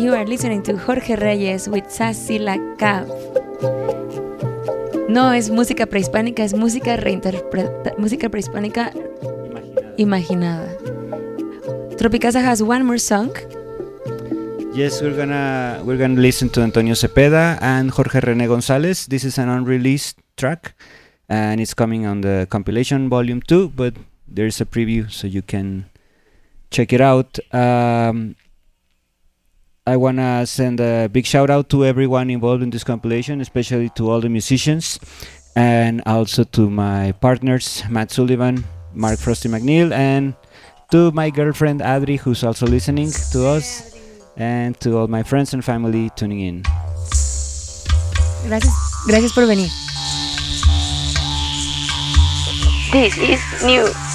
you are listening to Jorge Reyes with Sassy La Cav. No es música prehispánica, es música música prehispánica imaginada. Tropicasa has one more song. Yes, we're gonna listen to Antonio Cepeda and Jorge René Gonzalez. This is an unreleased track, and it's coming on the compilation volume 2, but there's a preview so you can check it out. I wanna send a big shout out to everyone involved in this compilation, especially to all the musicians, and also to my partners, Matt Sullivan, Mark Frosty McNeil, and to my girlfriend Adri, who's also listening to us, and to all my friends and family tuning in. Gracias por venir. This is new.